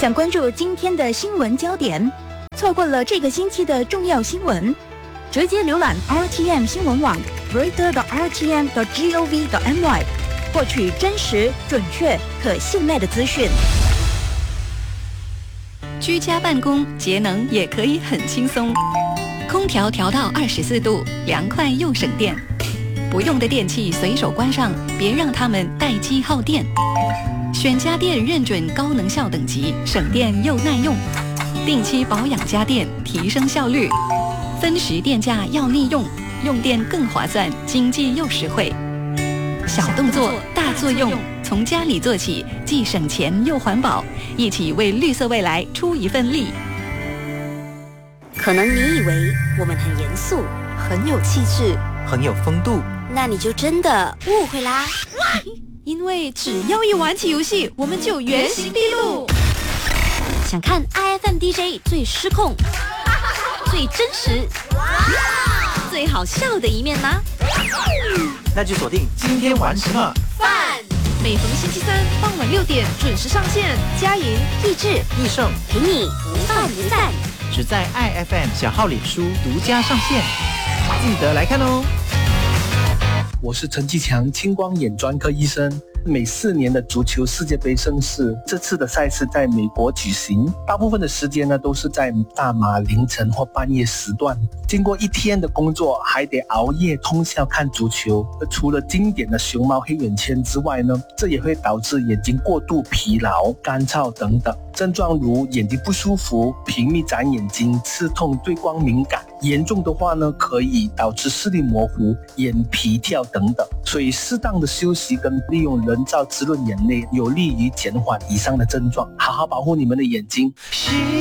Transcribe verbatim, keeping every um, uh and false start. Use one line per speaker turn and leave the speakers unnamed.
想关注今天的新闻焦点，错过了这个星期的重要新闻，直接浏览 R T M 新闻网 reader 点 r t m 点 gov 点 my， 获取真实、准确、可信赖的资讯。
居家办公节能也可以很轻松，空调调到二十四度，凉快又省电。不用的电器随手关上，别让它们待机耗电。选家电认准高能效等级，省电又耐用。定期保养家电，提升效率。分时电价要利用，用电更划算，经济又实惠。小动作大作用，从家里做起，既省钱又环保，一起为绿色未来出一份力。
可能你以为我们很严肃，很有气质，
很有风度，
那你就真的误会啦。
因为只要一玩起游戏，我们就原形毕露。
想看 I F M D J 最失控、最真实、最好笑的一面吗？
那就锁定今天玩什么
饭。每逢星期三傍晚六点准时上线，佳莹、
益智、
益盛
陪你不饭不散，
只在 I F M 小号脸书独家上线，记得来看哦。
我是陈继强，青光眼专科医生。每四年的足球世界杯盛事，这次的赛事在美国举行，大部分的时间呢都是在大马凌晨或半夜时段。经过一天的工作，还得熬夜通宵看足球。除了经典的熊猫黑眼圈之外呢，这也会导致眼睛过度疲劳、干燥等等症状，如眼睛不舒服、频密眨眼睛、刺痛、对光敏感。严重的话呢，可以导致视力模糊、眼皮跳等等。所以适当的休息跟利用人造滋润眼泪，有利于减缓以上的症状。好好保护你们的眼睛。